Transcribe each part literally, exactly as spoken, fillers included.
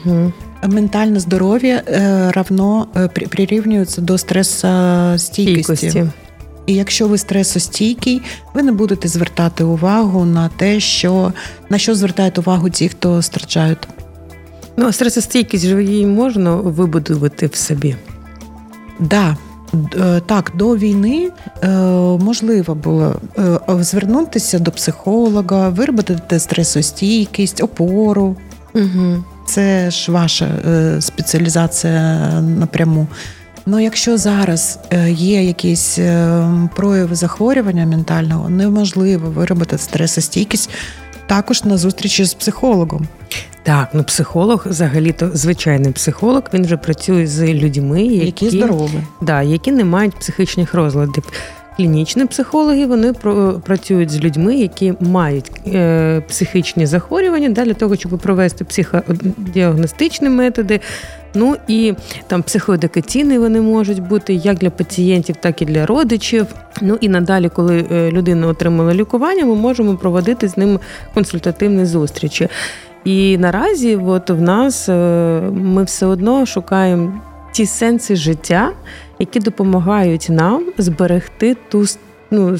Угу. Ментальне здоров'я е, равно е, прирівнюється до стресостійкості. Стійкості. І якщо ви стресостійкий, ви не будете звертати увагу на те, що, на що звертають увагу ті, хто страждають. Ну, стресостійкість же її можна вибудувати в собі? Да. Так, до війни е, можливо було е, звернутися до психолога, виробити стресостійкість, опору. Угу. Це ж ваша е, спеціалізація напряму. Ну, якщо зараз є якісь прояви захворювання ментального, неможливо виробити стресостійкість також на зустрічі з психологом. Так, ну психолог, взагалі-то звичайний психолог, він вже працює з людьми, які, які здорові. Да, які не мають психічних розладів. Клінічні психологи, вони працюють з людьми, які мають е, психічні захворювання, да, для того, щоб провести психодіагностичні методи. Ну і там психоедукаційні вони можуть бути як для пацієнтів, так і для родичів. Ну і надалі, коли людина отримала лікування, ми можемо проводити з ним консультативні зустрічі. І наразі от в нас ми все одно шукаємо ті сенси життя, які допомагають нам зберегти ту, ну,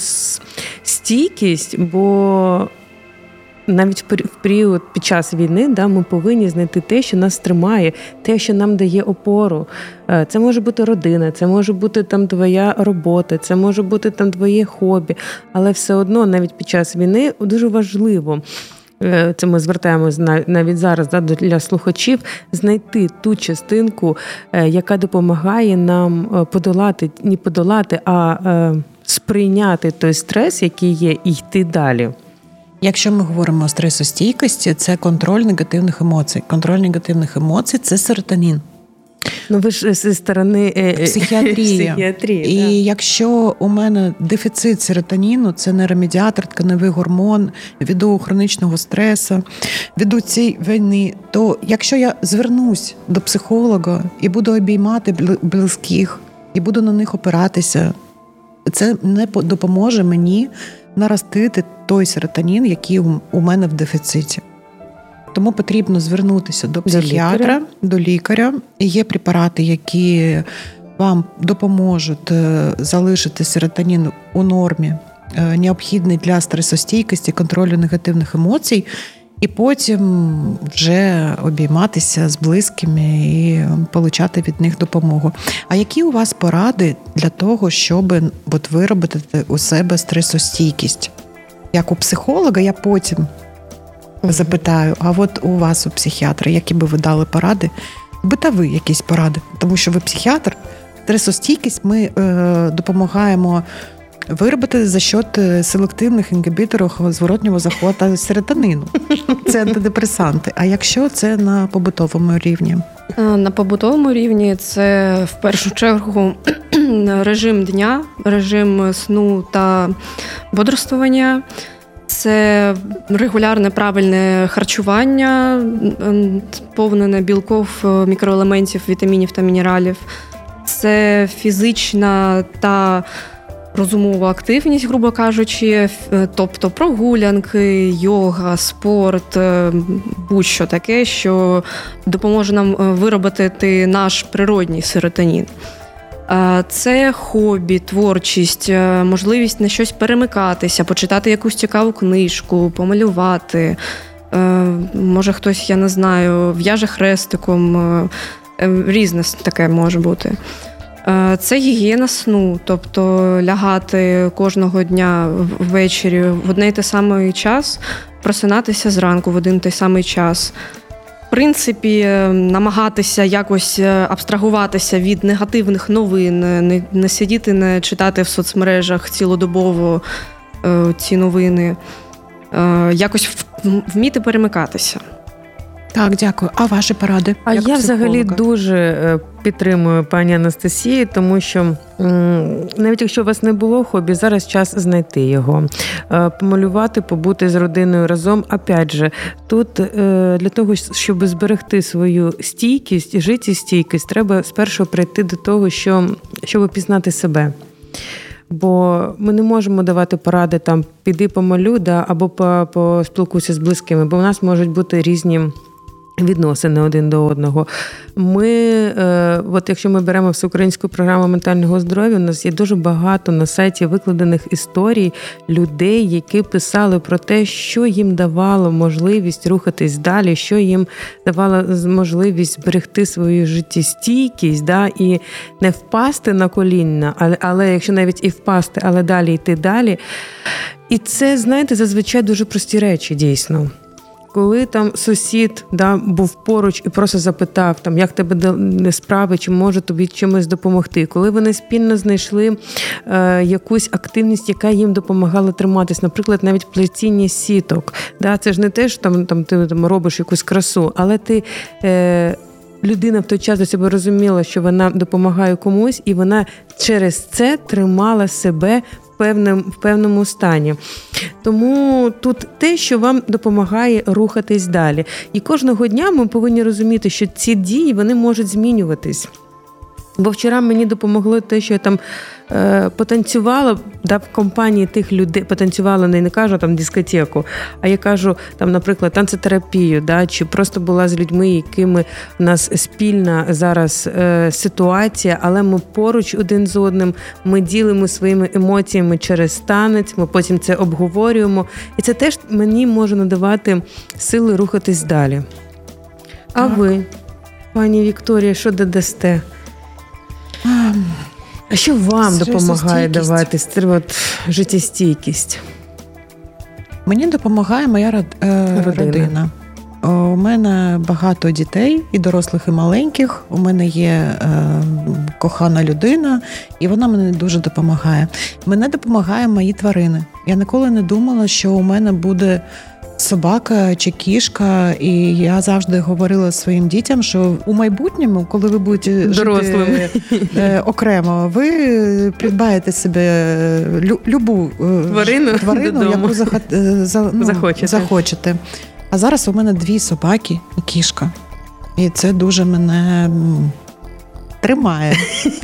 стійкість, бо навіть в період під час війни, да, ми повинні знайти те, що нас тримає, те, що нам дає опору. Це може бути родина, це може бути там твоя робота, це може бути там твоє хобі, але все одно навіть під час війни дуже важливо, це ми звертаємось навіть зараз, да, для слухачів, знайти ту частинку, яка допомагає нам подолати, не подолати, а сприйняти той стрес, який є, і йти далі. Якщо ми говоримо о стресостійкості, це контроль негативних емоцій. Контроль негативних емоцій – це серотонін. Ну ви ж зі сторони е- психіатрії. психіатрії. І да. якщо у мене дефіцит серотоніну, це нейромедіатор, тканевий гормон, ввиду хронічного стресу, ввиду цієї війни, то якщо я звернусь до психолога і буду обіймати близьких, і буду на них опиратися, це не допоможе мені наростити той серотонін, який у мене в дефіциті. Тому потрібно звернутися до психіатра, до лікаря. до лікаря. І є препарати, які вам допоможуть залишити серотонін у нормі, необхідний для стресостійкості, контролю негативних емоцій, і потім вже обійматися з близькими і отримати від них допомогу. А які у вас поради для того, щоб от виробити у себе стресостійкість? Як у психолога, я потім запитаю, а от у вас, у психіатра, які би ви дали поради? Битові якісь поради, тому що ви психіатр. Стресостійкість ми е, допомагаємо виробити за счет селективних інгібіторів зворотнього захвату серотонину. Це антидепресанти. А якщо це на побутовому рівні? На побутовому рівні це в першу чергу режим дня, режим сну та бодрствування. Це регулярне правильне харчування, сповнене білків, мікроелементів, вітамінів та мінералів. Це фізична та розумова активність, грубо кажучи, тобто прогулянки, йога, спорт, будь-що таке, що допоможе нам виробити наш природній серотонін. Це хобі, творчість, можливість на щось перемикатися, почитати якусь цікаву книжку, помалювати. Може хтось, я не знаю, в'яже хрестиком, різне таке може бути. Це гігієна сну, тобто лягати кожного дня ввечері в один і той самий час, просинатися зранку в один і той самий час. В принципі, намагатися якось абстрагуватися від негативних новин, не, не сидіти, не читати в соцмережах цілодобово е, ці новини, е, якось вміти перемикатися. Так, дякую. А ваші поради? А як я психолога? Взагалі дуже підтримую пані Анастасії, тому що навіть якщо у вас не було хобі, зараз час знайти його. Помалювати, побути з родиною разом. Опять же, тут для того, щоб зберегти свою стійкість, життєстійкість, треба спершу прийти до того, що, щоб пізнати себе. Бо ми не можемо давати поради там піди помалю, да, або поспілкуйся з близькими, бо в нас можуть бути різні відносини один до одного. Ми, е, от якщо ми беремо всеукраїнську програму ментального здоров'я, у нас є дуже багато на сайті викладених історій людей, які писали про те, що їм давало можливість рухатись далі, що їм давало можливість зберегти свою життєстійкість, да, і не впасти на колінна, але, але якщо навіть і впасти, але далі йти далі. І це, знаєте, зазвичай дуже прості речі, дійсно. Коли там сусід, да, був поруч і просто запитав, там, як тебе справи, чи може тобі чимось допомогти. Коли вони спільно знайшли е, якусь активність, яка їм допомагала триматись, наприклад, навіть плетіння сіток. Да, це ж не те, що там, там, ти там, робиш якусь красу, але ти... Е, людина в той час до себе розуміла, що вона допомагає комусь, і вона через це тримала себе в певному, в певному стані. Тому тут те, що вам допомагає рухатись далі. І кожного дня ми повинні розуміти, що ці дії, вони можуть змінюватись. Бо вчора мені допомогло те, що я там е, потанцювала, да, в компанії тих людей, потанцювала, не, не кажу там дискотеку, а я кажу, там, наприклад, танцетерапію, да, чи просто була з людьми, якими у нас спільна зараз е, ситуація, але ми поруч один з одним, ми ділимо своїми емоціями через танець, ми потім це обговорюємо. І це теж мені може надавати сили рухатись далі. А так. Ви, пані Вікторія, що додасте? А що вам допомагає давати от, життєстійкість? Мені допомагає моя род, е, родина. родина. У мене багато дітей, і дорослих, і маленьких. У мене є е, кохана людина, і вона мені дуже допомагає. Мене допомагає мої тварини. Я ніколи не думала, що у мене буде собака чи кішка, і я завжди говорила своїм дітям, що у майбутньому, коли ви будете дорослим жити е, окремо, ви придбаєте себе лю, любу е, тварину, тварину яку захот, е, за, ну, захочете. захочете. А зараз у мене дві собаки і кішка. І це дуже мене тримає.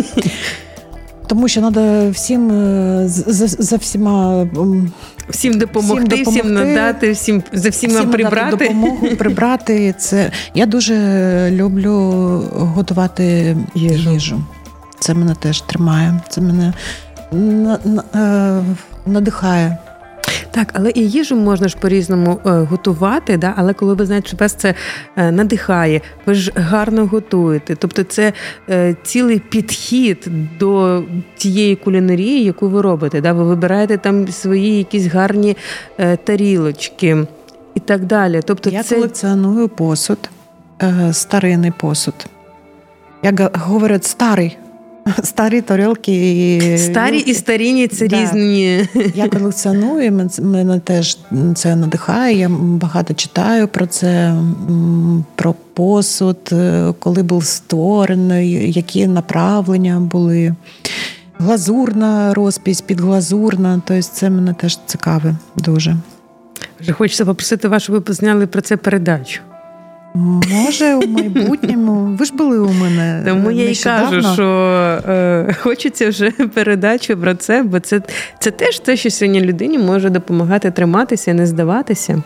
Тому що треба всім за, за всіма всім допомогти, всім, допомогти, всім надати, всім за всіма всім прибрати. Допомогу, прибрати. Це я дуже люблю готувати їжу. їжу. Це мене теж тримає. Це мене на, на, надихає. Так, але і їжу можна ж по-різному е, готувати, да? Але коли ви знаєте, що вас це е, надихає, ви ж гарно готуєте. Тобто це е, цілий підхід до тієї кулінарії, яку ви робите. Да? Ви вибираєте там свої якісь гарні е, тарілочки і так далі. Тобто Я це... колекціоную посуд, е, старинний посуд. Як говорять, старий. Старі тарілки. Старі і старінні – це да. різні. Я колекціоную, мене теж це надихає. Я багато читаю про це, про посуд, коли був створений, які направлення були. Глазурна розпись, підглазурна. Тобто це мене теж цікаве дуже. Вже хочеться попросити вас, щоб ви зняли про це передачу. Може, у майбутньому. Ви ж були у мене Тому я й кажу, що е, хочеться вже передачу про це, бо це, це теж те, що сьогодні людині може допомагати триматися і не здаватися.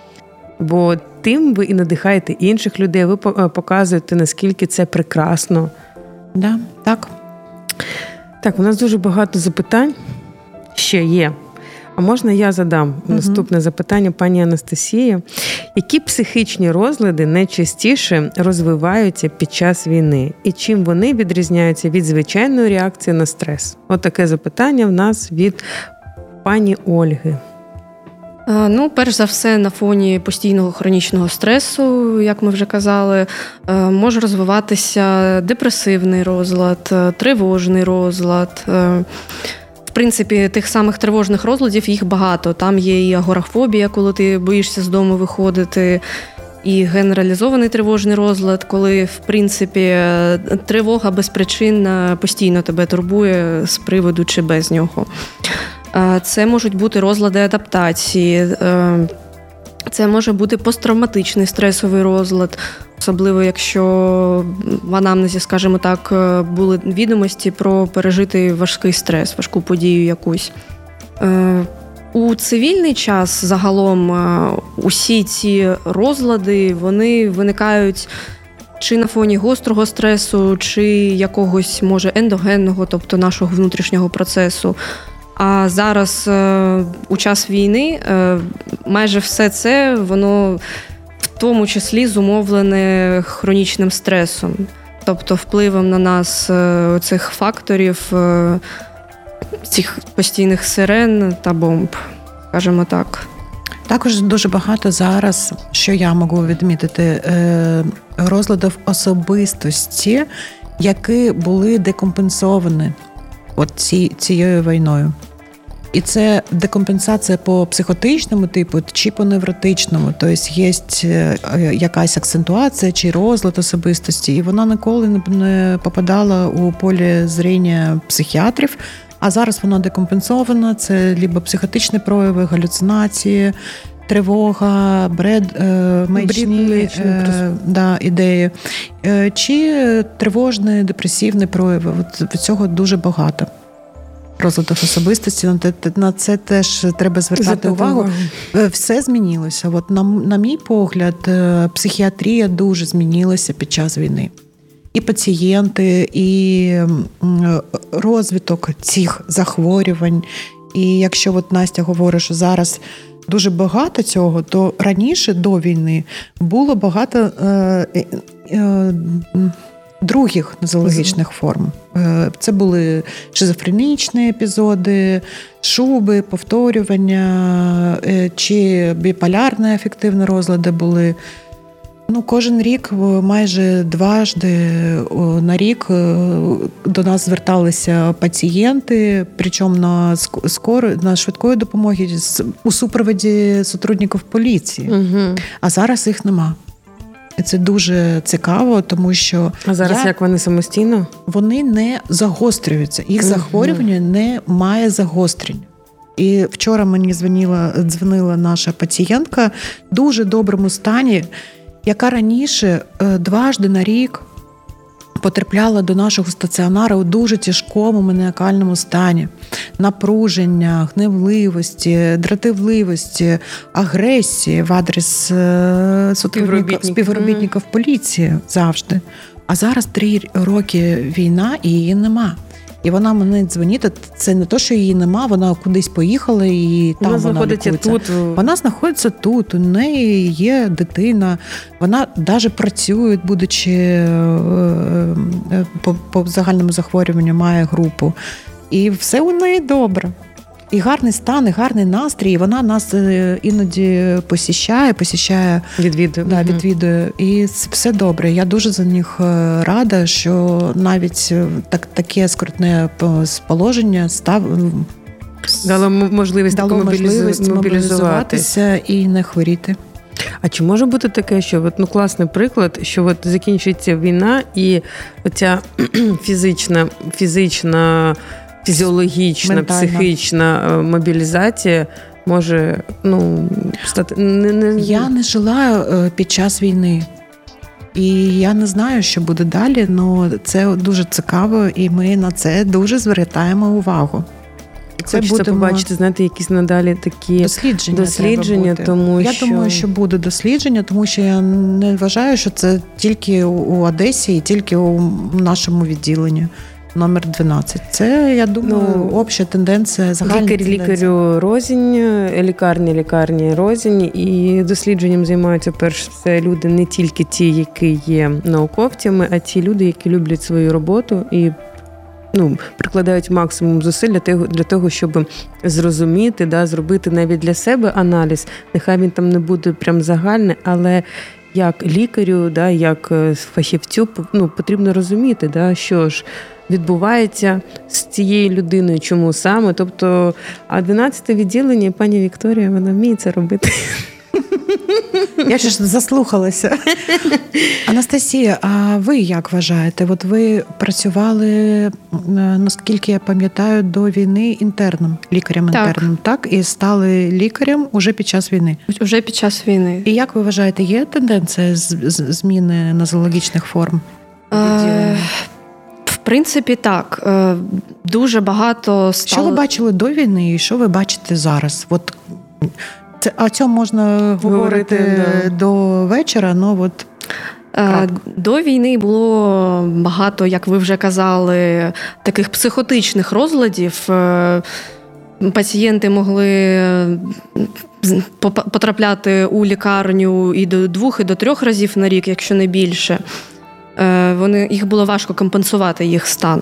Бо тим ви і надихаєте інших людей, ви показуєте, наскільки це прекрасно. Да, так. Так, у нас дуже багато запитань ще є. А можна я задам угу. наступне запитання пані Анастасії? Які психічні розлади найчастіше розвиваються під час війни? І чим вони відрізняються від звичайної реакції на стрес? От таке запитання в нас від пані Ольги. Ну, перш за все, на фоні постійного хронічного стресу, як ми вже казали, може розвиватися депресивний розлад, тривожний розлад. В принципі, тих самих тривожних розладів їх багато. Там є і агорафобія, коли ти боїшся з дому виходити, і генералізований тривожний розлад, коли, в принципі, тривога безпричинна постійно тебе турбує з приводу чи без нього. Це можуть бути розлади адаптації, це може бути посттравматичний стресовий розлад, особливо якщо в анамнезі, скажімо так, були відомості про пережитий важкий стрес, важку подію якусь. У цивільний час загалом усі ці розлади, вони виникають чи на фоні гострого стресу, чи якогось, може, ендогенного, тобто нашого внутрішнього процесу. А зараз, у час війни, майже все це, воно в тому числі зумовлене хронічним стресом. Тобто впливом на нас цих факторів, цих постійних сирен та бомб, скажімо так. Також дуже багато зараз, що я можу відмітити, розладів особистості, які були декомпенсовані от ці, цією війною. І це декомпенсація по психотичному типу чи по невротичному. Тобто є якась акцентуація чи розлад особистості, і вона ніколи не попадала у поле зріння психіатрів, а зараз вона декомпенсована. Це либо психотичні прояви, галюцинації, тривога, бред, маячні е, да, ідеї, е, чи тривожні, депресивні прояви. От цього дуже багато. Розладів особистості, на це теж треба звертати увагу. увагу. Все змінилося. От на, на мій погляд, психіатрія дуже змінилася під час війни. І пацієнти, і розвиток цих захворювань. І якщо от Настя говорить, що зараз дуже багато цього, то раніше, до війни, було багато е, е, других нозологічних форм. Це були шизофренічні епізоди, шуби, повторювання, чи біполярні афективні розлади були. Ну, кожен рік, майже дважди на рік до нас зверталися пацієнти, причому на скоро, на швидкої допомоги у супроводі сотрудників поліції. Угу. А зараз їх нема. І це дуже цікаво, тому що... А зараз я... як вони самостійно? Вони не загострюються. Їх угу. захворювання не має загострень. І вчора мені дзвонила, дзвонила наша пацієнтка в дуже доброму стані, яка раніше дважди на рік потрапляла до нашого стаціонару у дуже тяжкому маніакальному стані. Напруження, гнівливості, дратівливості, агресії в адрес співробітників, співробітників mm. поліції завжди. А зараз три роки війна і її нема. І вона мене дзвонить, це не те, що її нема, вона кудись поїхала і там вона знаходиться тут. Вона знаходиться тут, у неї є дитина, вона навіть працює, будучи по, по загальному захворюванню, має групу. І все у неї добре. І гарний стан, і гарний настрій, і вона нас іноді посіщає, посіщає, відвідує. Да, відвідує. І все добре. Я дуже за них рада, що навіть так, таке скрутне положення став... дало можливість, дало можливість мобілізуватися і не хворіти. А чи може бути таке, що от, ну, класний приклад, що от закінчується війна і оця фізична, фізична фізіологічна, ментальна, психічна мобілізація може, ну, стати... Не, не... Я не жила під час війни. І я не знаю, що буде далі, але це дуже цікаво, і ми на це дуже звертаємо увагу. Це Хочеться будемо... побачити, знаєте, якісь надалі такі дослідження, дослідження тому я що... думаю, що буде дослідження, тому що я не вважаю, що це тільки у Одесі і тільки у нашому відділенні. Номер дванадцять. Це, я думаю, ну, обща тенденція, загальна лікар, тенденція. Лікарю розінь, лікарні, лікарні розінь. І дослідженням займаються, перш все, люди не тільки ті, які є науковцями, а ті люди, які люблять свою роботу і, ну, прикладають максимум зусиль для того, для того, щоб зрозуміти, да, зробити навіть для себе аналіз. Нехай він там не буде прям загальний, але як лікарю, да, як фахівцю, ну, потрібно розуміти, да, що ж відбувається з цією людиною, чому саме. Тобто, а дванадцяте відділення, пані Вікторія, вона вміє це робити. Я ж заслухалася. Анастасія, а ви як вважаєте? От ви працювали, наскільки я пам'ятаю, до війни інтерном, лікарем-інтерном, так. так? І стали лікарем уже під час війни? Уже під час війни. І як ви вважаєте, є тенденція зміни нозологічних форм? Е, в принципі, так. Дуже багато стало... Що ви бачили до війни і що ви бачите зараз? От це, о цьому можна говорити, говорити да. до вечора, ну от... Так. До війни було багато, як ви вже казали, таких психотичних розладів. Пацієнти могли потрапляти у лікарню і до двох, і до трьох разів на рік, якщо не більше. Вони, їх було важко компенсувати, їх стан.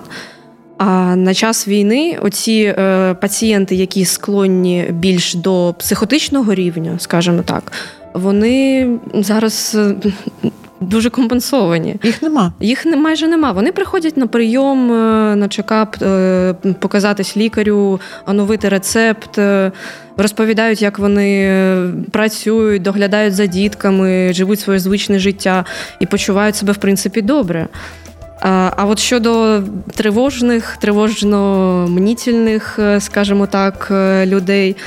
А на час війни оці е, пацієнти, які склонні більш до психотичного рівня, скажімо так, вони зараз дуже компенсовані. Їх нема? Їх не, майже нема. Вони приходять на прийом, на чекап, показатись лікарю, оновити рецепт, розповідають, як вони працюють, доглядають за дітками, живуть своє звичне життя і почувають себе, в принципі, добре. А от щодо тривожних, тривожно-мнітельних, скажімо так, людей,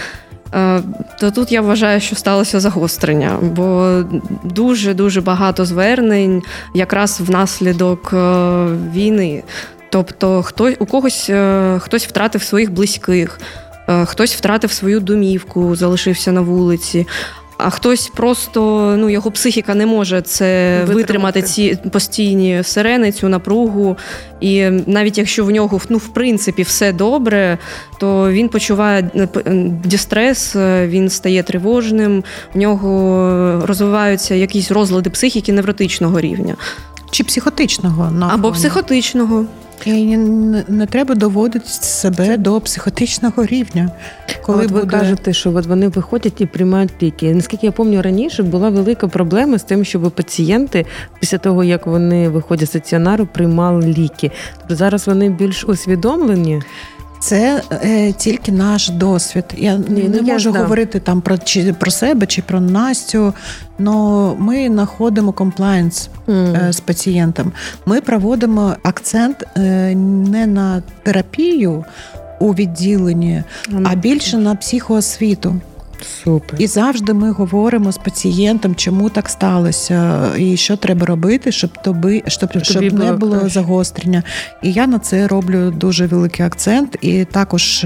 то тут я вважаю, що сталося загострення, бо дуже-дуже багато звернень якраз внаслідок війни. Тобто хтось, у когось хтось втратив своїх близьких, хтось втратив свою домівку, залишився на вулиці, а хтось просто, ну, його психіка не може це витримати, витримати ці постійні сирени, цю напругу. І навіть якщо в нього, ну, в принципі, все добре, то він почуває дистрес, він стає тривожним, в нього розвиваються якісь розлади психіки невротичного рівня. Чи психотичного? На Або психотичного. І не, не треба доводити себе до психотичного рівня. Коли от ви буде... кажете, що от вони виходять і приймають ліки. Наскільки я пам'ятаю, раніше була велика проблема з тим, щоб пацієнти після того, як вони виходять з стаціонару, приймали ліки. Тобто зараз вони більш усвідомлені. Це е, тільки наш досвід. Я Ні, не ну, можу я говорити там про, чи, про себе чи про Настю, але ми знаходимо комплаєнс mm. е, з пацієнтом. Ми проводимо акцент е, не на терапію у відділенні, mm. а більше на психоосвіту. Супер. І завжди ми говоримо з пацієнтом, чому так сталося, і що треба робити, щоб тобі, щоб, щоб, щоб не було краще. Загострення. І я на це роблю дуже великий акцент, і також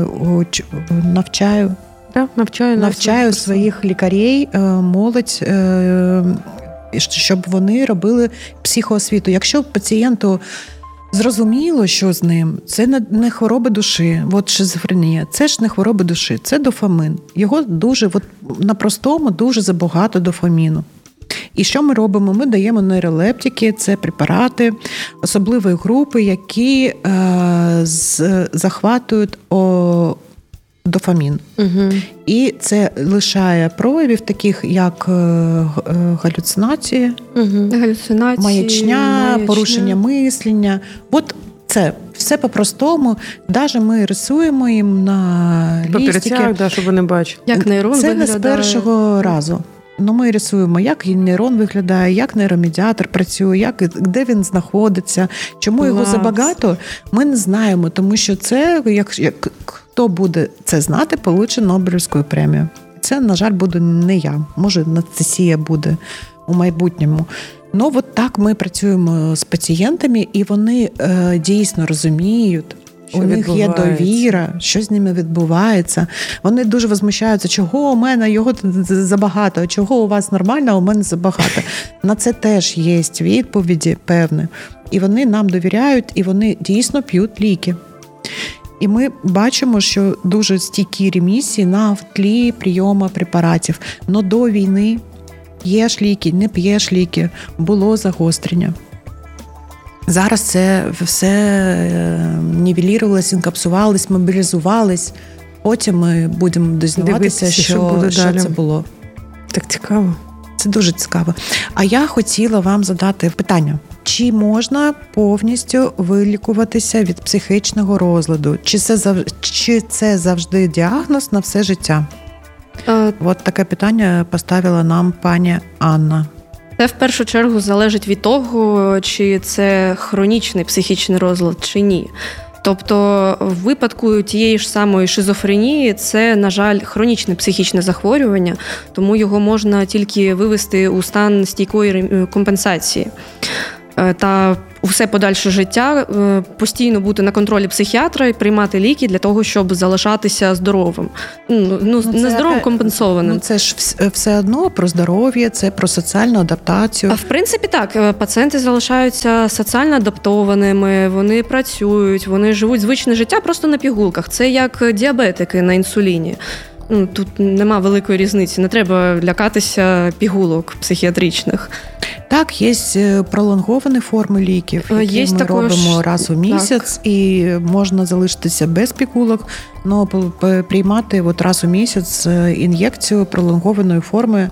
навчаю, да, навчаю, навчаю своїх лікарів, молодь, щоб вони робили психоосвіту. Якщо пацієнту зрозуміло, що з ним. Це не хвороба душі, от шизофренія. Це ж не хвороба душі, це дофамин. Його дуже, от, на простому, дуже забагато дофаміну. І що ми робимо? Ми даємо нейролептики, це препарати особливої групи, які е, з, захватують о, дофамін. Угу. І це лишає проявів таких, як е, галюцинації, угу. галюцинації маячня, маячня, порушення мислення. От це все по-простому. Навіть ми рисуємо їм на лістики. Да, щоб вони бачили. Як нейрон це виглядає. Не з першого разу. Ну, ми рисуємо, як нейрон виглядає, як нейромедіатор працює, як, де він знаходиться. Чому Клас. Його забагато, ми не знаємо, тому що це, як, як хто буде це знати, получить Нобелівську премію. Це, на жаль, буду не я. Може, Анастасія буде у майбутньому. Ну, от так ми працюємо з пацієнтами, і вони е, дійсно розуміють, що у них є довіра, що з ними відбувається. Вони дуже возмущаються, чого у мене його забагато, чого у вас нормально, а у мене забагато. На це теж є відповіді певні. І вони нам довіряють, і вони дійсно п'ють ліки. І ми бачимо, що дуже стійкі ремісії на тлі прийому препаратів. Но до війни п'єш ліки, не п'єш ліки, було загострення. Зараз це все нівелірувалось, інкапсувалось, мобілізувалось. Потім ми будемо дізнаватися, що, що, буде що це було. Так цікаво. Це дуже цікаво. А я хотіла вам задати питання. Чи можна повністю вилікуватися від психічного розладу? Чи це, чи це завжди діагноз на все життя? А... От таке питання поставила нам пані Анна. Це в першу чергу залежить від того, чи це хронічний психічний розлад, чи ні. Тобто в випадку тієї ж самої шизофренії це, на жаль, хронічне психічне захворювання, тому його можна тільки вивести у стан стійкої компенсації. та усе подальше життя постійно бути на контролі психіатра і приймати ліки для того, щоб залишатися здоровим. Ну, ну не здоровим, компенсованим. Ну, це ж все одно про здоров'я, це про соціальну адаптацію. А в принципі, так, пацієнти залишаються соціально адаптованими, вони працюють, вони живуть звичне життя просто на пігулках. Це як діабетики на інсуліні. Ну, тут нема великої різниці, не треба лякатися пігулок психіатричних. Так, є пролонговані форми ліків, які є ми також... робимо раз у місяць, так. І можна залишитися без пігулок, але приймати от раз у місяць ін'єкцію пролонгованої форми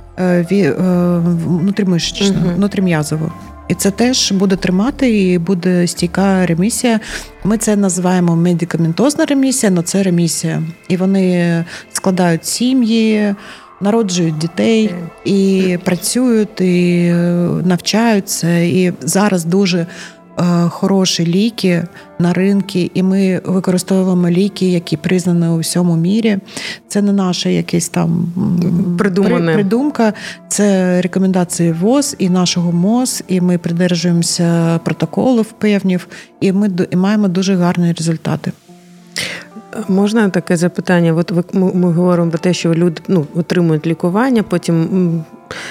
внутрімишечної, угу. внутрім'язової. І це теж буде тримати, і буде стійка ремісія. Ми це називаємо медикаментозна ремісія, але це ремісія. І вони складають сім'ї, народжують дітей, і працюють, і навчаються. І зараз дуже хороші ліки на ринку, і ми використовуємо ліки, які признані у всьому мірі. Це не наша якась там Придумане. придумка, це рекомендації ВОЗ і нашого МОЗ, і ми придержуємося протоколів певних, і ми і маємо дуже гарні результати. Можна таке запитання? От ми, ми говоримо про те, що люди ну, отримують лікування, потім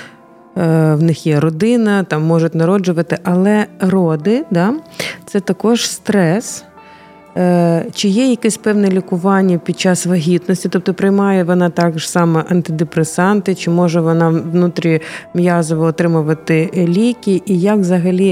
в них є родина, там можуть народжувати, але роди, да, це також стрес. Чи є якесь певне лікування під час вагітності? Тобто приймає вона так само антидепресанти, чи може вона внутрім'язово отримувати ліки? І як взагалі,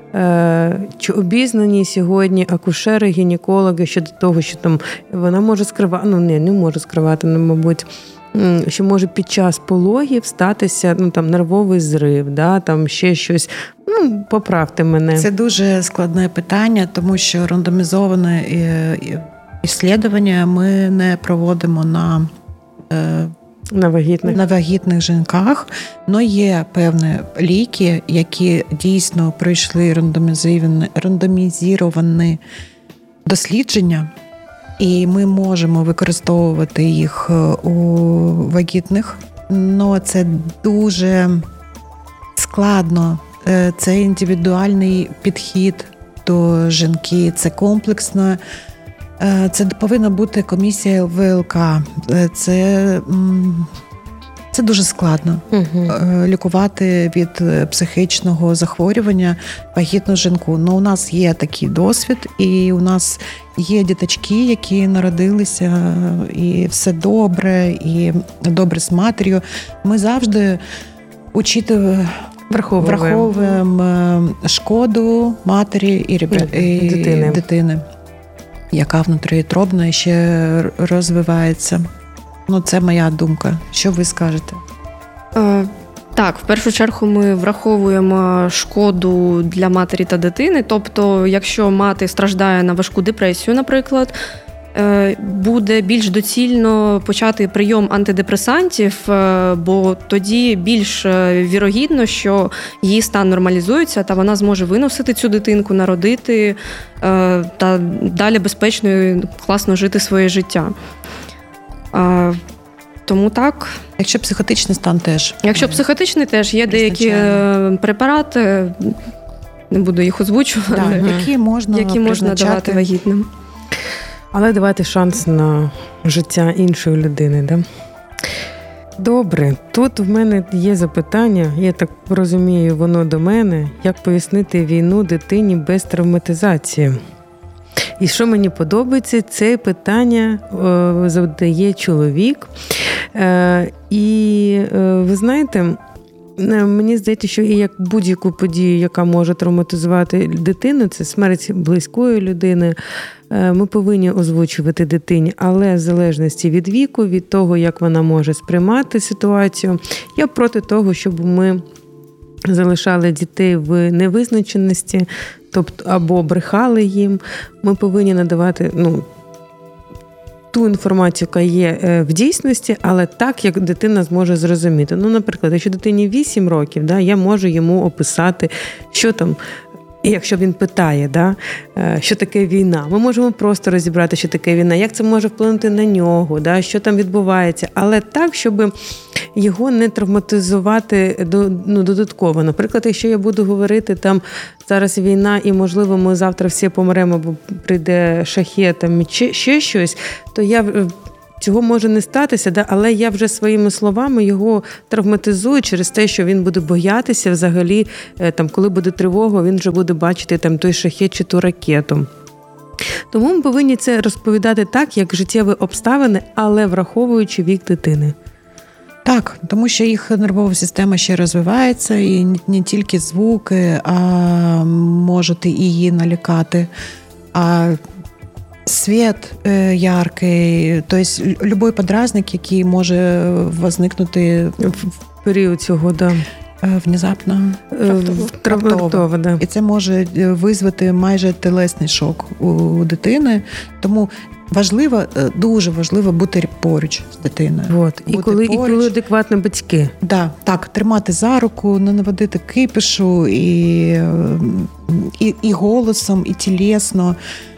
чи обізнані сьогодні акушери, гінекологи щодо того, що там вона може скривати, ну не, не може скривати, ну, мабуть, що може під час пологів статися ну, там, нервовий зрив, да, там ще щось. Ну, поправте мене. Це дуже складне питання, тому що рандомізоване дослідження ми не проводимо на, на, вагітних. на вагітних жінках, але є певні ліки, які дійсно пройшли рандомізовані дослідження, і ми можемо використовувати їх у вагітних, але це дуже складно. Це індивідуальний підхід до жінки, це комплексно. Це повинна бути комісія ВЛК. Це, це дуже складно. Угу. Лікувати від психічного захворювання вагітну жінку. Ну, у нас є такий досвід, і у нас є діточки, які народилися, і все добре, і добре з матір'ю. Ми завжди учитуємо, Враховуємо. Враховуємо шкоду матері і, ребя... і дитини. дитини, яка внутріутробна ще розвивається. Ну, це моя думка. Що ви скажете? Е, так, в першу чергу ми враховуємо шкоду для матері та дитини. Тобто, якщо мати страждає на важку депресію, наприклад, буде більш доцільно почати прийом антидепресантів, бо тоді більш вірогідно, що її стан нормалізується, та вона зможе виносити цю дитинку, народити та далі безпечно і класно жити своє життя. Тому так. Якщо психотичний стан теж. Якщо психотичний теж, є деякі препарати, не буду їх озвучувати, да, які можна, які можна давати вагітним. Але давати шанс на життя іншої людини, да? Добре, тут в мене є запитання, я так розумію, воно до мене, як пояснити війну дитині без травматизації. І що мені подобається, це питання е, задає чоловік. Е, і е, ви знаєте, мені здається, що і як будь-яку подію, яка може травматизувати дитину, це смерть близької людини, ми повинні озвучувати дитині, але в залежності від віку, від того, як вона може сприймати ситуацію, я проти того, щоб ми залишали дітей в невизначеності, тобто або брехали їм. Ми повинні надавати, ну, ту інформацію, яка є в дійсності, але так, як дитина зможе зрозуміти. Ну, наприклад, якщо дитині вісім років, да, я можу йому описати, що там І якщо він питає, да, що таке війна, ми можемо просто розібрати, що таке війна, як це може вплинути на нього, да, що там відбувається, але так, щоб його не травматизувати ну, додатково. Наприклад, якщо я буду говорити, там зараз війна і, можливо, ми завтра всі помремо, бо прийде шахет, там, чи ще щось, то я... Цього може не статися, да? Але я вже своїми словами його травматизую через те, що він буде боятися взагалі, там, коли буде тривога, він вже буде бачити там, той шахет чи ту ракету. Тому ми повинні це розповідати так, як життєві обставини, але враховуючи вік дитини. Так, тому що їх нервова система ще розвивається, і не тільки звуки, а можете і її налякати, а світ яркий, тобто будь-який подразник, який може возникнути в період цього, да. Внезапно раптово, да. І це може визвати майже телесний шок у дитини. Тому важливо, дуже важливо бути поруч з дитиною. От. І, коли, і коли адекватні батьки. Да, так, тримати за руку, не наводити кипішу і, і, і голосом, і тілесно.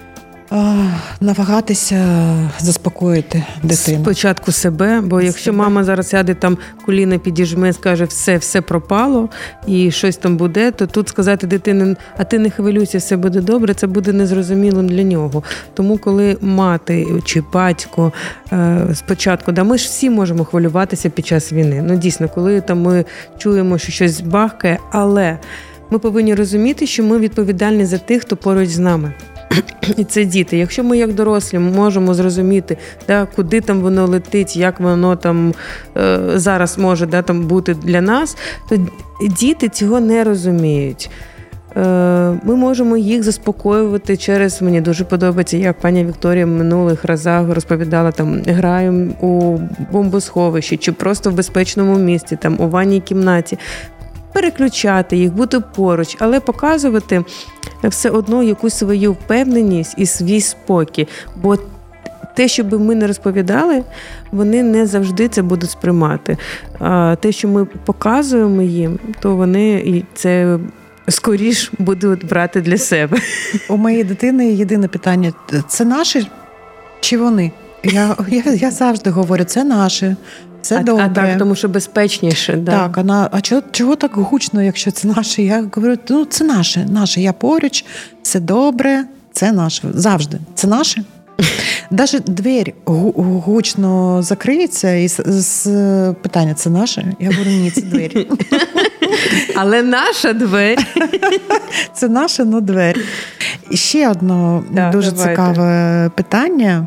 Намагатися заспокоїти дитину. Спочатку себе, бо якщо себе. Мама зараз сяде там, коліна підіжме, скаже, все, все пропало, і щось там буде, то тут сказати дитині, а ти не хвилюйся, все буде добре, це буде незрозумілим для нього. Тому коли мати чи батько спочатку, да, ми ж всі можемо хвилюватися під час війни. Ну, дійсно, коли там ми чуємо, що щось бахкає, але ми повинні розуміти, що ми відповідальні за тих, хто поруч з нами. І це діти. Якщо ми, як дорослі, можемо зрозуміти, да, куди там воно летить, як воно там е, зараз може да, там бути для нас, то діти цього не розуміють. Е, ми можемо їх заспокоювати через, мені дуже подобається, як пані Вікторія в минулих разах розповідала, там, граємо у бомбосховищі, чи просто в безпечному місці, там, у ванній кімнаті. Переключати їх, бути поруч, але показувати все одно якусь свою впевненість і свій спокій. Бо те, що би ми не розповідали, вони не завжди це будуть сприймати. А те, що ми показуємо їм, то вони це скоріш будуть брати для себе. У моєї дитини єдине питання – це наші чи вони? Я, я, я завжди говорю, це наші. Це а, добре. А так, тому що безпечніше. Да. Так, вона, а чого, чого так гучно, якщо це наше? Я говорю, ну це наше, наше, я поруч, це добре, це наше, завжди, це наше. Навіть двері гучно закриється і з, з питання, це наше? Я говорю, ні, це двері. Але наша двері. Це наша, но двері. І ще одне да, дуже давайте. цікаве питання.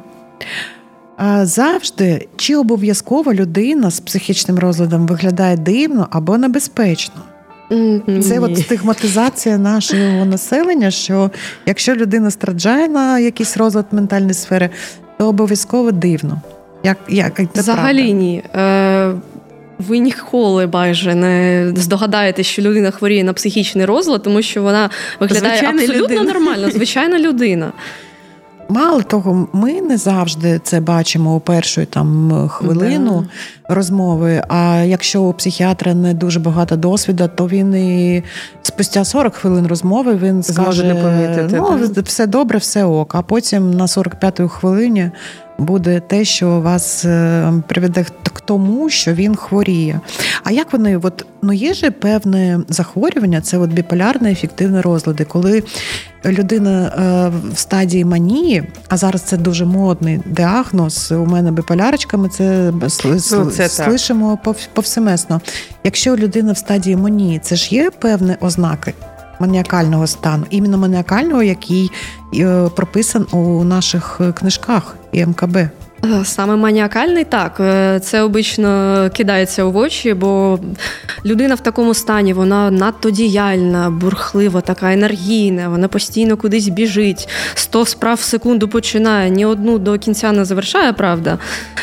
Завжди, чи обов'язково людина з психічним розладом виглядає дивно або небезпечно? Mm-hmm. Це от стигматизація нашого населення, що якщо людина страждає на якийсь розлад ментальної сфери, то обов'язково дивно. Як, як, це Взагалі правда? ні. Е, ви ніколи майже не здогадаєтесь, що людина хворіє на психічний розлад, тому що вона виглядає звичайна абсолютно людина. нормально, звичайна людина. Мало того, ми не завжди це бачимо у першу там хвилину да. розмови, а якщо у психіатра не дуже багато досвіду, то він і спустя сорок хвилин розмови він скаже, не помітити, ну, так. все добре, все ок, а потім на сорок п'ятій хвилині буде те, що вас приведе к тому, що він хворіє. А як вони, от, ну є ж певне захворювання, це от біполярні афективні розлади, коли людина в стадії манії, а зараз це дуже модний діагноз, у мене біполярочка, ми це, ну, це слышимо повсемесно. Якщо людина в стадії манії, це ж є певні ознаки маніакального стану, іменно маніакального, який прописан у наших книжках і ем ка бе. Саме маніакальний, так, це обично кидається в очі, бо людина в такому стані, вона надто діяльна, бурхлива, така енергійна, вона постійно кудись біжить, сто справ в секунду починає, ні одну до кінця не завершає, правда.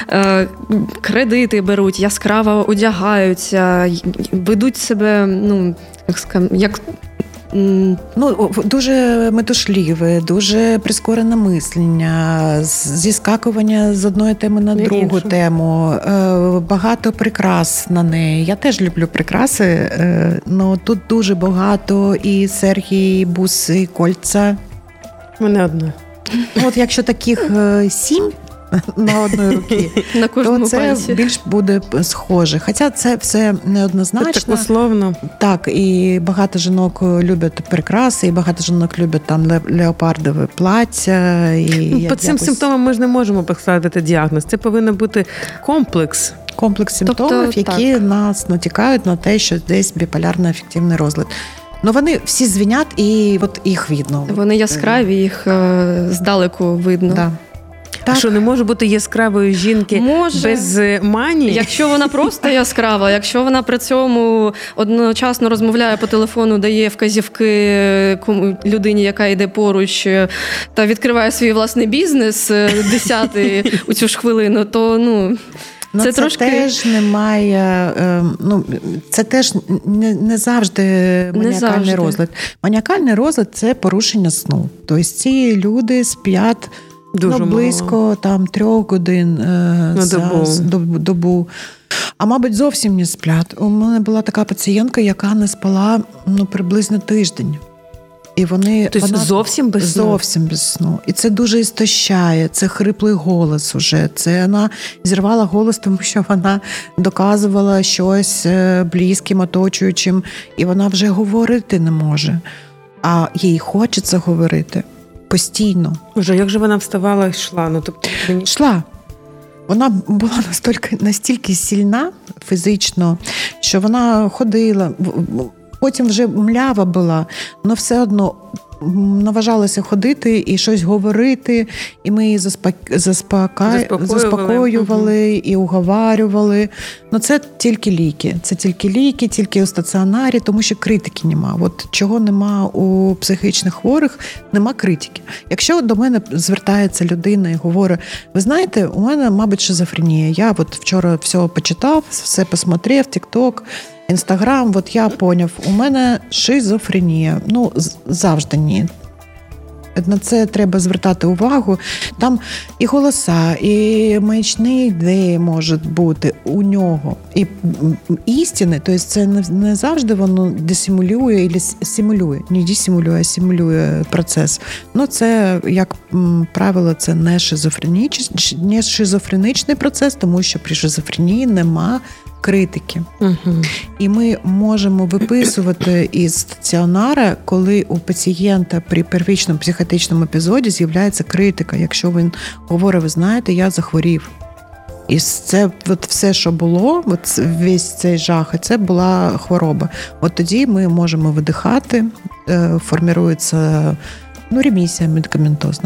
Кредити беруть, яскраво одягаються, ведуть себе, ну, як сказати, як... Ну, дуже метушливе, дуже прискорене мислення, зіскакування з одної теми на другу іншу тему, багато прикрас на неї. Я теж люблю прикраси, але тут дуже багато і серьги, і буси, і кольця. У мене одна. От якщо таких сім на одної руки, на то це пальці більш буде схоже. Хоча це все неоднозначно. Це так условно. Так, і багато жінок люблять прикраси, і багато жінок люблять там леопардове плаття. І ну, по цим якось симптомам ми ж не можемо поставити діагноз. Це повинен бути комплекс. Комплекс симптомів, тобто, які так. нас натякають на те, що десь біполярно-афективний розлад. Ну, вони всі звінять, і от їх видно. Вони яскраві, їх е- здалеку видно. Да. Так. Що не може бути яскравої жінки може, без манії? Якщо вона просто яскрава, якщо вона при цьому одночасно розмовляє по телефону, дає вказівки людині, яка йде поруч, та відкриває свій власний бізнес десятий у цю ж хвилину, то ну... Ну, це, це трошки теж немає, ну, це теж не, не завжди маніакальний не завжди. розлад. Маніакальний розлад – це порушення сну. Тобто ці люди сплять дуже ну, близько там, трьох годин е, за добу. Добу, добу. А, мабуть, зовсім не сплять. У мене була така пацієнтка, яка не спала ну, приблизно тиждень. І вони, тобто вона зовсім без сну? Зовсім без сну. І це дуже істощає, це хриплий голос уже. Це вона зірвала голос, тому що вона доказувала щось близьким, оточуючим, і вона вже говорити не може. А їй хочеться говорити постійно. Вже як же вона вставала і йшла? Ну, тобто... Йшла. Вона була настільки, настільки сильна фізично, що вона ходила. Потім вже млява була, але все одно наважалася ходити і щось говорити, і ми її заспок... заспока... заспокоювали, заспокоювали і уговарювали. Ну це тільки ліки, це тільки ліки, тільки у стаціонарі, тому що критики нема. От чого нема у психічних хворих, нема критики. Якщо до мене звертається людина і говорить, ви знаєте, у мене, мабуть, шизофренія. Я от вчора все почитав, все посмотрев, тік-ток, Інстаграм, от я поняв, у мене шизофренія. Ну, завжди ні. На це треба звертати увагу. Там і голоса, і маячні ідеї можуть бути у нього. І істини, тобто це не завжди воно десимулює або симулює. Не десимулює, а симулює процес. Ну, це, як правило, це не шизофренічний, не шизофренічний процес, тому що при шизофренії нема критики. Угу. І ми можемо виписувати із стаціонара, коли у пацієнта при первичному психотичному епізоді з'являється критика. Якщо він говорить, ви знаєте, я захворів. І це от все, що було, от весь цей жах, це була хвороба. От тоді ми можемо видихати, формується ну, ремісія медикаментозна.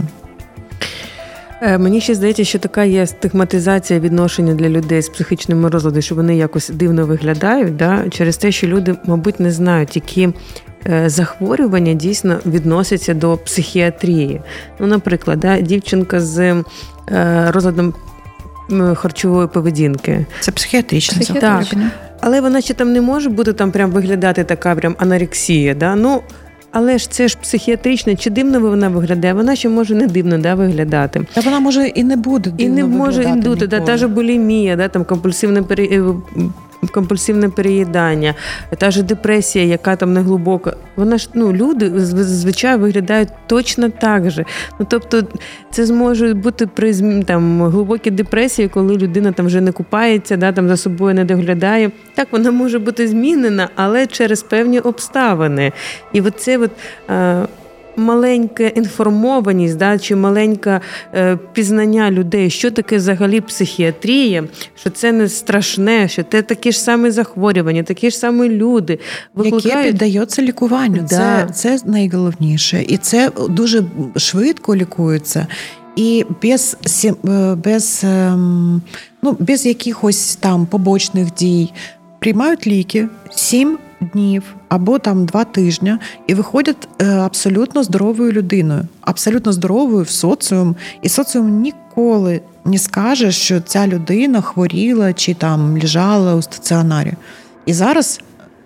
Мені ще здається, що така є стигматизація відношення для людей з психічними розладами, що вони якось дивно виглядають, да? Через те, що люди, мабуть, не знають, які захворювання дійсно відносяться до психіатрії. Ну, наприклад, да, дівчинка з розладом харчової поведінки. Це психіатричне захворювання. Але вона ще там не може бути там прям виглядати така прям анорексія, да? Ну, але ж це ж психіатричне, чи дивно вона виглядає? Вона ще може не дивно, да, виглядати. Та вона може і не буде дивно і не може і бути, да, та ж булімія, да, там компульсивне пере... компульсивне переїдання, та ж депресія, яка там не глибока. Вона ж, ну, люди звичайно виглядають точно так же. Ну, тобто це зможе бути при там глибокій депресії, коли людина там вже не купається, да, там за собою не доглядає. Так, вона може бути змінена, але через певні обставини. І оце от а, маленька інформованість, да, чи маленьке е, пізнання людей, що таке взагалі психіатрія, що це не страшне, що це такі ж самі захворювання, такі ж самі люди. Викликають... Яке піддається лікуванню. Да. Це, це найголовніше. І це дуже швидко лікується. І без, без, ну, без якихось там побочних дій. Приймають ліки сім днів або там два тижні і виходять абсолютно здоровою людиною, абсолютно здоровою в соціум, і соціум ніколи не скаже, що ця людина хворіла чи там лежала у стаціонарі. І зараз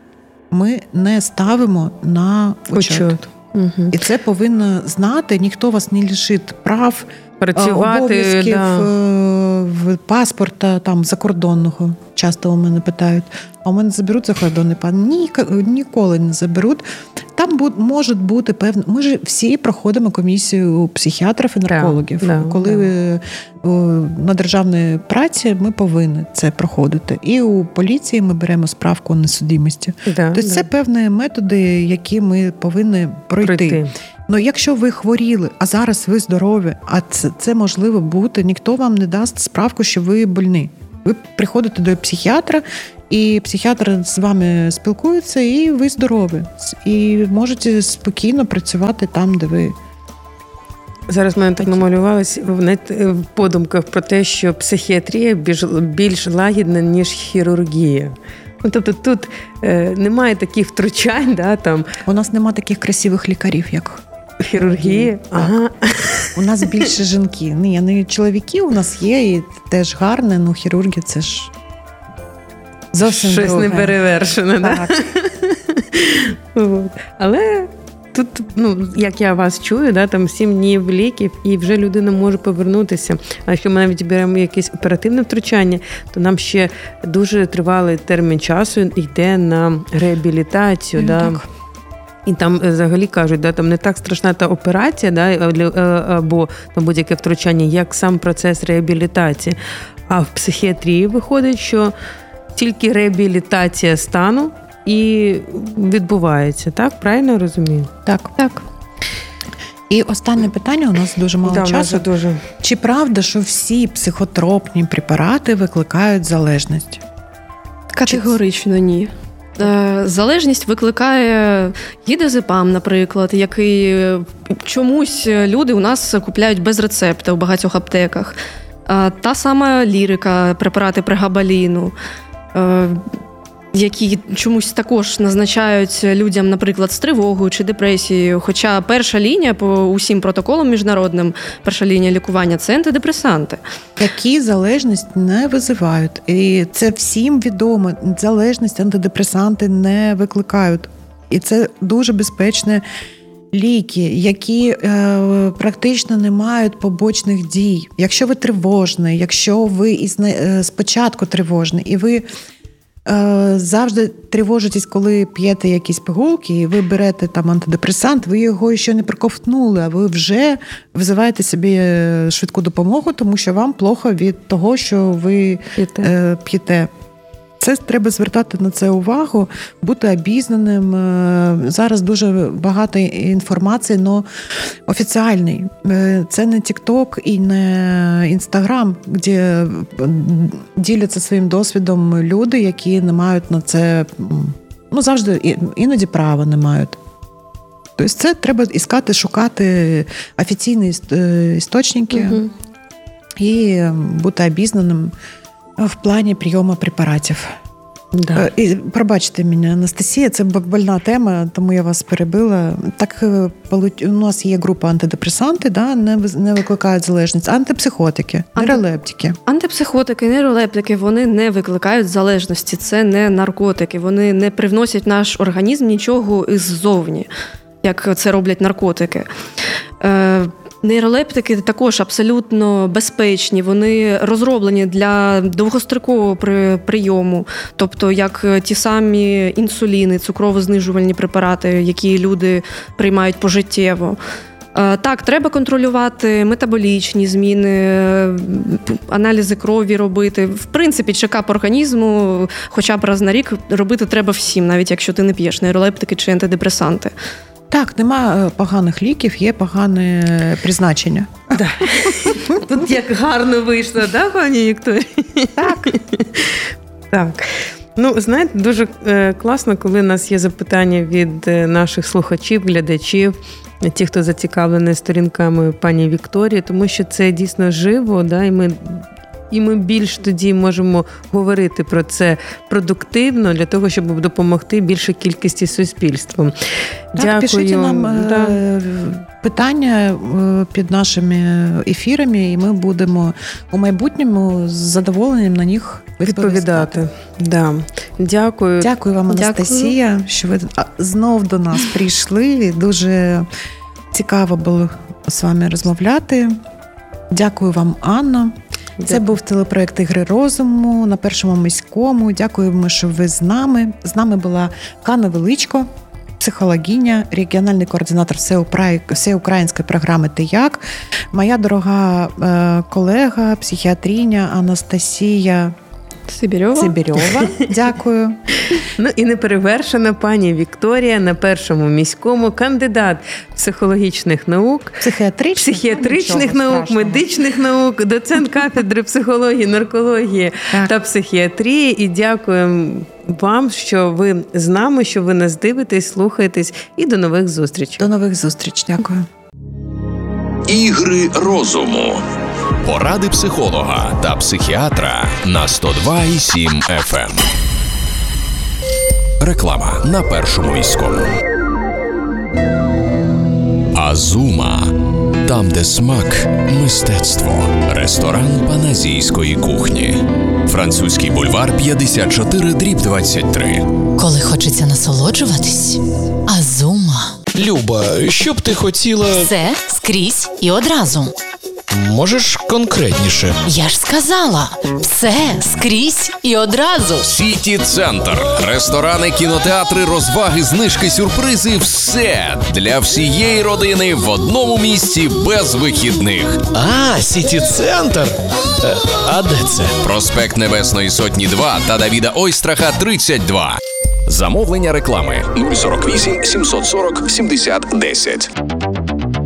ми не ставимо на учет. Учет. Угу. І це повинно знати, ніхто вас не лишить прав, працювати, обов'язків, да. паспорта там закордонного. Часто у мене питають, а у мене заберуть закордонний пан? Ні, ніколи не заберуть. Там може бути певно. Ми ж всі проходимо комісію психіатрів і наркологів. Да, Коли да. на державній праці ми повинні це проходити. І у поліції ми беремо справку на судимості. Да, тобто да. це певні методи, які ми повинні пройти. пройти. Ну, якщо ви хворіли, а зараз ви здорові, а це, це можливо бути, ніхто вам не дасть справку, що ви больні. Ви приходите до психіатра, і психіатр з вами спілкується, і ви здорові. І можете спокійно працювати там, де ви. Зараз в мене так намалювалось в подумках про те, що психіатрія більш, більш лагідна, ніж хірургія. Ну, тобто тут е, немає таких втручань, да, там. У нас немає таких красивих лікарів, як хірургії. Ага. У нас більше жінки. Ні, не чоловіки у нас є, і теж гарне, ну хірурги це ж зовсім щось друге. Не перевершене, так? Да? Але тут, ну, як я вас чую, да, там сім днів ліків, і вже людина може повернутися. А якщо ми навіть беремо якесь оперативне втручання, то нам ще дуже тривалий термін часу йде на реабілітацію. Mm, да. Так. І там взагалі кажуть, да, там не так страшна та операція, да, або там будь-яке втручання, як сам процес реабілітації. А в психіатрії виходить, що тільки реабілітація стану і відбувається. Так? Правильно я розумію? Так. Так. І останнє питання, у нас дуже мало да, часу. Дуже. Чи правда, що всі психотропні препарати викликають залежність? Категорично ні. Залежність викликає гідазепам, наприклад, який чомусь люди у нас купляють без рецепта в багатьох аптеках. Та сама лірика, препарати прегабаліну, які чомусь також назначають людям, наприклад, з тривогою чи депресією. Хоча перша лінія по усім протоколам міжнародним, перша лінія лікування – це антидепресанти. Які залежність не визивають. І це всім відомо. Залежність антидепресанти не викликають. І це дуже безпечні ліки, які е, практично не мають побочних дій. Якщо ви тривожний, якщо ви із, е, спочатку тривожний, і ви завжди тривожитесь, коли п'єте якісь пігулки, і ви берете там антидепресант, ви його ще не проковтнули, а ви вже визиваєте собі швидку допомогу, тому що вам плохо від того, що ви п'єте. п'єте. Це треба звертати на це увагу, бути обізнаним. Зараз дуже багато інформації, але офіціальний. Це не TikTok і не Instagram, де діляться своїм досвідом люди, які не мають на це, ну, завжди, іноді права не мають. Тобто це треба іскати, шукати офіційні істочники угу. і бути обізнаним в плані прийому препаратів. Да. І пробачте мене, Анастасія, це больна тема, тому я вас перебила. Так, у нас є група антидепресанти, да, не, не викликають залежність. Антипсихотики, Анти... нейролептики. Антипсихотики, нейролептики, вони не викликають залежності. Це не наркотики. Вони не привносять в наш організм нічого іззовні, як це роблять наркотики. Е... Нейролептики також абсолютно безпечні, вони розроблені для довгострокового прийому, тобто як ті самі інсуліни, цукрово-знижувальні препарати, які люди приймають пожиттєво. Так, треба контролювати метаболічні зміни, аналізи крові робити. В принципі, чекап організму хоча б раз на рік робити треба всім, навіть якщо ти не п'єш нейролептики чи антидепресанти. Так, нема поганих ліків, є погане призначення. Да. Тут як гарно вийшло, да, пані Вікторія? Так. Так. Ну, знаєте, дуже класно, коли у нас є запитання від наших слухачів, глядачів, ті, хто зацікавлений сторінками пані Вікторії, тому що це дійсно живо, да, і ми... І ми більш тоді можемо говорити про це продуктивно, для того, щоб допомогти більшій кількості суспільству. Так, Дякую. Пишіть нам да. питання під нашими ефірами, і ми будемо у майбутньому з задоволенням на них відповідати. Да. Дякую. Дякую вам, Анастасія, Дякую. що ви знов до нас прийшли. Дуже цікаво було з вами розмовляти. Дякую вам, Анна. Дякую. Це був телепроект «Ігри розуму» на Першому міському. Дякуємо, що ви з нами. З нами була Канна Величко, психологиня, регіональний координатор всеукраїнської програми «Ти як?», моя дорога е, колега, психіатриня Анастасія Сибірьова. Сибірьова. Дякую. Ну і неперевершена пані Вікторія на Першому міському, кандидат психологічних наук, психіатричних, психіатричних наук, страшного. медичних наук, доцент кафедри психології, наркології так. та психіатрії. І дякуємо вам, що ви з нами, що ви нас дивитесь, слухаєтесь. І до нових зустрічей. До нових зустрічей. Дякую. Ігри розуму. Поради психолога та психіатра на сто два і сім еф ем. Реклама на Першому міському. Азума. Там, де смак – мистецтво. Ресторан паназійської кухні. Французький бульвар п'ятдесят чотири дріб двадцять три. Коли хочеться насолоджуватись – Азума. Люба, що б ти хотіла… Все, скрізь і одразу. Можеш конкретніше? Я ж сказала, все, скрізь і одразу. Сіті Центр. Ресторани, кінотеатри, розваги, знижки, сюрпризи – все для всієї родини в одному місці без вихідних. А, Сіті Центр? А де це? Проспект Небесної Сотні два та Давіда Ойстраха тридцять два. Замовлення реклами нуль сорок вісім сімсот сорок сімдесят десять.